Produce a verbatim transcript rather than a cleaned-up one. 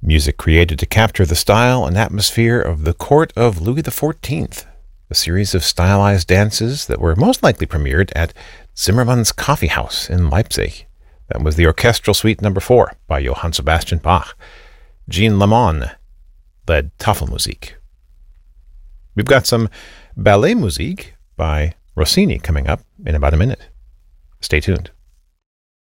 Music created to capture the style and atmosphere of the court of Louis the fourteenth, a series of stylized dances that were most likely premiered at Zimmermann's Coffee House in Leipzig. That was the Orchestral Suite number four by Johann Sebastian Bach. Jean Lamon led Tafelmusik. We've got some ballet musique by Rossini coming up in about a minute. Stay tuned.